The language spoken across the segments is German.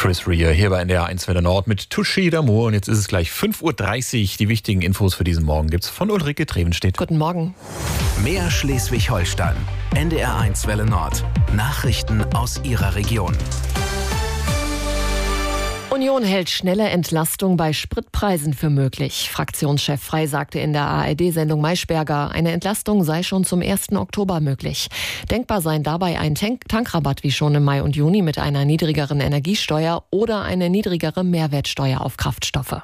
Chris Rea hier bei NDR 1 Welle Nord mit Touché d'Amour. Und jetzt ist es gleich 5.30 Uhr. Die wichtigen Infos für diesen Morgen gibt's von Ulrike Trevenstedt. Guten Morgen. Mehr Schleswig-Holstein. NDR 1 Welle Nord. Nachrichten aus Ihrer Region. Union hält schnelle Entlastung bei Spritpreisen für möglich. Fraktionschef Frey sagte in der ARD-Sendung Maischberger, eine Entlastung sei schon zum 1. Oktober möglich. Denkbar seien dabei ein Tankrabatt wie schon im Mai und Juni mit einer niedrigeren Energiesteuer oder eine niedrigere Mehrwertsteuer auf Kraftstoffe.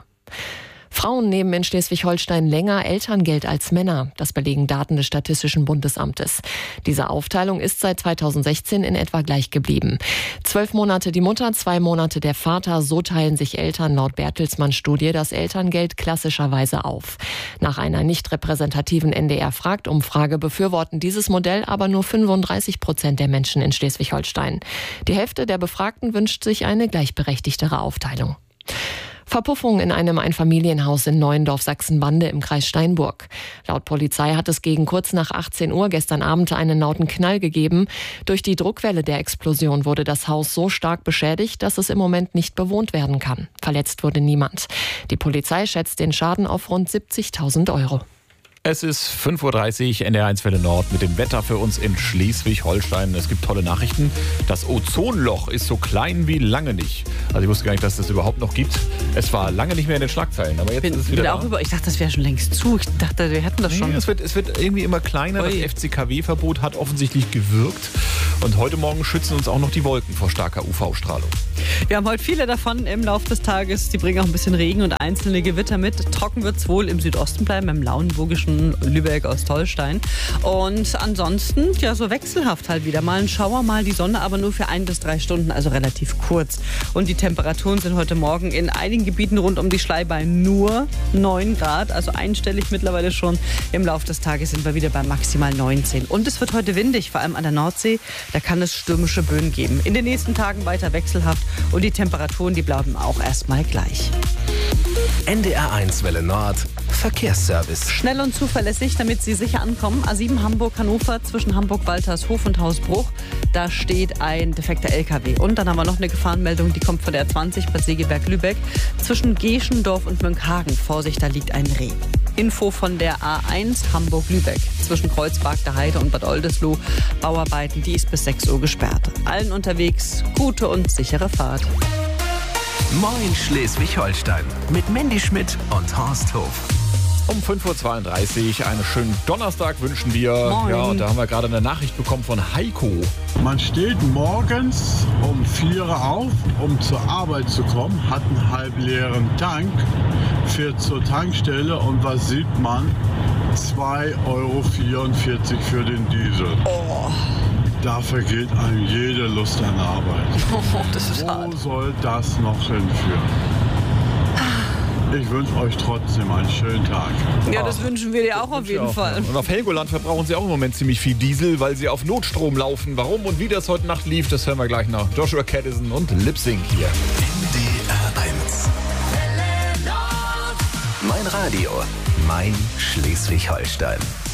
Frauen nehmen in Schleswig-Holstein länger Elterngeld als Männer. Das belegen Daten des Statistischen Bundesamtes. Diese Aufteilung ist seit 2016 in etwa gleich geblieben. 12 Monate die Mutter, 2 Monate der Vater. So teilen sich Eltern laut Bertelsmann-Studie das Elterngeld klassischerweise auf. Nach einer nicht repräsentativen NDR-Fragt-Umfrage befürworten dieses Modell aber nur 35% der Menschen in Schleswig-Holstein. Die Hälfte der Befragten wünscht sich eine gleichberechtigtere Aufteilung. Verpuffung in einem Einfamilienhaus in Neuendorf, Sachsenbande im Kreis Steinburg. Laut Polizei hat es gegen kurz nach 18 Uhr gestern Abend einen lauten Knall gegeben. Durch die Druckwelle der Explosion wurde das Haus so stark beschädigt, dass es im Moment nicht bewohnt werden kann. Verletzt wurde niemand. Die Polizei schätzt den Schaden auf rund 70.000 €. Es ist 5.30 Uhr, NDR 1 Welle Nord mit dem Wetter für uns in Schleswig-Holstein. Es gibt tolle Nachrichten. Das Ozonloch ist so klein wie lange nicht. Also ich wusste gar nicht, dass es das überhaupt noch gibt. Es war lange nicht mehr in den Schlagzeilen, aber jetzt ist es wieder da. Ich dachte, das wäre schon längst zu. Ich dachte, wir hätten das schon. Nee, es wird irgendwie immer kleiner. Ui. Das FCKW-Verbot hat offensichtlich gewirkt. Und heute Morgen schützen uns auch noch die Wolken vor starker UV-Strahlung. Wir haben heute viele davon im Laufe des Tages. Die bringen auch ein bisschen Regen und einzelne Gewitter mit. Trocken wird es wohl im Südosten bleiben, im lauenburgischen Lübeck, Ostholstein. Und ansonsten, ja, so wechselhaft halt wieder. Mal ein Schauer, mal die Sonne, aber nur für 1 bis 3 Stunden, also relativ kurz. Und die Temperaturen sind heute Morgen in einigen Gebieten rund um die Schlei bei nur 9 Grad, also einstellig mittlerweile schon. Im Laufe des Tages sind wir wieder bei maximal 19. Und es wird heute windig, vor allem an der Nordsee. Da kann es stürmische Böen geben. In den nächsten Tagen weiter wechselhaft und die Temperaturen, die bleiben auch erstmal gleich. NDR 1 Welle Nord. Verkehrsservice. Schnell und zuverlässig, damit Sie sicher ankommen. A7 Hamburg-Hannover zwischen Hamburg-Waltershof und Hausbruch. Da steht ein defekter LKW. Und dann haben wir noch eine Gefahrenmeldung, die kommt von der 20 bei Segeberg-Lübeck. Zwischen Geschendorf und Münkhagen. Vorsicht, da liegt ein Reh. Info von der A1 Hamburg-Lübeck. Zwischen Kreuzberg der Heide und Bad Oldesloe. Bauarbeiten, die ist bis 6 Uhr gesperrt. Allen unterwegs gute und sichere Fahrt. Moin Schleswig-Holstein. Mit Mandy Schmidt und Horst Hof. Um 5.32 Uhr einen schönen Donnerstag wünschen wir. Moin. Ja, und da haben wir gerade eine Nachricht bekommen von Heiko. Man steht morgens um 4 Uhr auf, um zur Arbeit zu kommen, hat einen halbleeren Tank, fährt zur Tankstelle und was sieht man? 2,44 € für den Diesel. Oh, Da vergeht einem jede Lust an Arbeit. das ist hart. Wo soll das noch hinführen? Ich wünsche euch trotzdem einen schönen Tag. Ja, das wünschen wir dir auch auf jeden Fall. Und auf Helgoland verbrauchen sie auch im Moment ziemlich viel Diesel, weil sie auf Notstrom laufen. Warum und wie das heute Nacht lief, das hören wir gleich nach Joshua Caddison und Lip Sync hier. NDR 1. Mein Radio. Mein Schleswig-Holstein.